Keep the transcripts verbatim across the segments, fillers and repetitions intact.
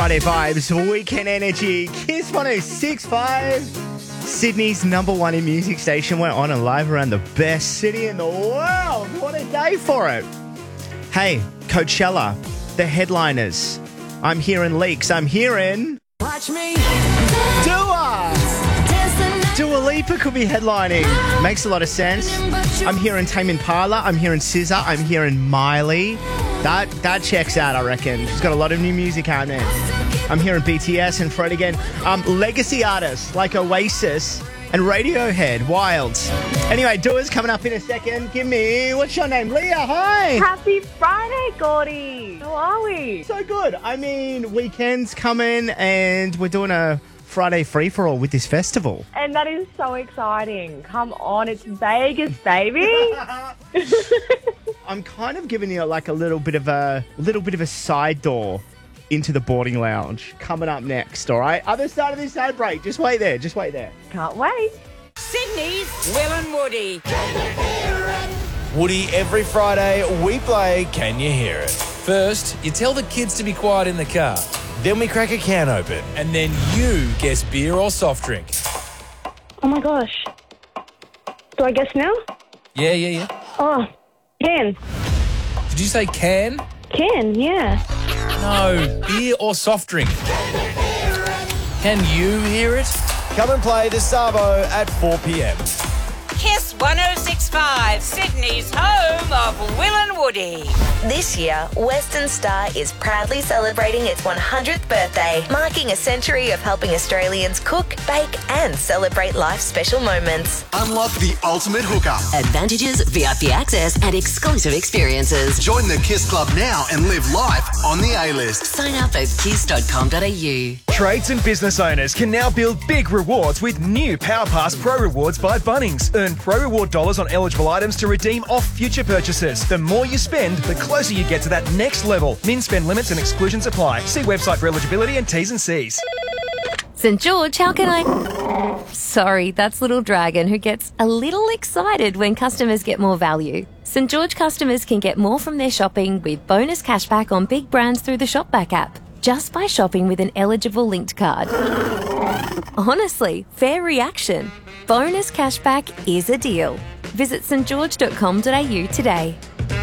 Friday vibes, weekend energy, Kiss one oh six point five. Sydney's number one in music station went on and live around the best city in the world. What a day for it. Hey, Coachella, the headliners. I'm hearing leaks. I'm hearing... Watch me. Dua. Dua Lipa could be headlining. Makes a lot of sense. I'm hearing Tame Impala. I'm hearing S Z A. I'm hearing Miley. That that checks out, I reckon. She's got a lot of new music out there. I'm hearing B T S and Fred again. Um, legacy artists like Oasis and Radiohead. Wild. Anyway, Dua's coming up in a second. Give me... What's your name? Leah, hi. Happy Friday, Gordy. How are we? So good. I mean, weekend's coming and we're doing a Friday free-for-all with this festival. And that is so exciting. Come on, it's Vegas, baby. I'm kind of giving you like a little bit of a little bit of a side door into the boarding lounge coming up next, all right? Other side of this ad break. Just wait there. Just wait there. Can't wait. Sydney's Will and Woody. Woody, every Friday we play Can You Hear It? First, you tell the kids to be quiet in the car. Then we crack a can open. And then you guess beer or soft drink. Oh, my gosh. Do I guess now? Yeah, yeah, yeah. Oh, can. Did you say can? Can, yeah. No, beer or soft drink. Can you hear it? Come and play the Savo at four p.m. Kiss one oh six point five, Sydney's home of Will and Woody. This year, Western Star is proudly celebrating its one hundredth birthday, marking a century of helping Australians cook, bake and celebrate life's special moments. Unlock the ultimate hookup. Advantages, V I P access and exclusive experiences. Join the Kiss Club now and live life on the A-list. Sign up at kiss dot com dot a u. Trades and business owners can now build big rewards with new PowerPass Pro Rewards by Bunnings. Earn Pro Reward dollars on eligible items to redeem off future purchases. The more you spend, the closer you get to that next level. Min spend limits and exclusions apply. See website for eligibility and T's and C's. St George, how can I... Sorry, that's Little Dragon, who gets a little excited when customers get more value. St George customers can get more from their shopping with bonus cashback on big brands through the Shopback app, just by shopping with an eligible linked card. Honestly, fair reaction. Bonus cashback is a deal. Visit st george dot com dot a u today.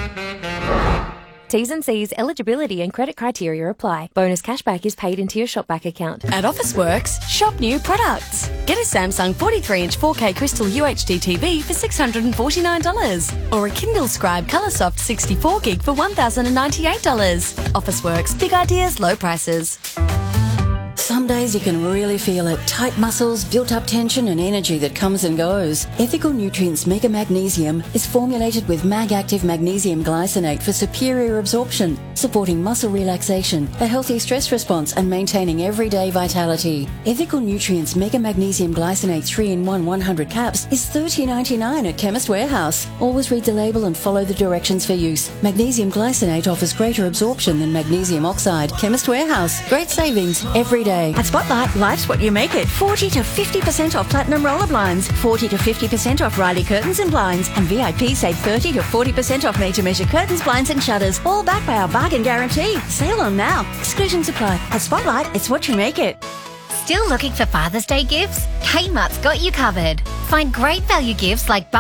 T's and C's, eligibility and credit criteria apply. Bonus cashback is paid into your Shopback account. At Officeworks, shop new products. Get a Samsung forty-three inch four K Crystal U H D T V for six hundred forty-nine dollars or a Kindle Scribe Coloursoft sixty-four gig for one thousand ninety-eight dollars. Officeworks, big ideas, low prices. Some days you can really feel it. Tight muscles, built-up tension and energy that comes and goes. Ethical Nutrients Mega Magnesium is formulated with Mag-Active Magnesium Glycinate for superior absorption, supporting muscle relaxation, a healthy stress response and maintaining everyday vitality. Ethical Nutrients Mega Magnesium Glycinate three in one one hundred caps is thirty dollars ninety-nine at Chemist Warehouse. Always read the label and follow the directions for use. Magnesium Glycinate offers greater absorption than magnesium oxide. Chemist Warehouse. Great savings every day. At Spotlight, life's what you make it. forty to fifty percent off Platinum Roller Blinds, forty to fifty percent off Riley Curtains and Blinds, and V I P save thirty to forty percent off made to measure curtains, blinds and shutters, all backed by our bargain guarantee. Sale on now. Exclusions apply. At Spotlight, it's what you make it. Still looking for Father's Day gifts? Kmart's got you covered. Find great value gifts like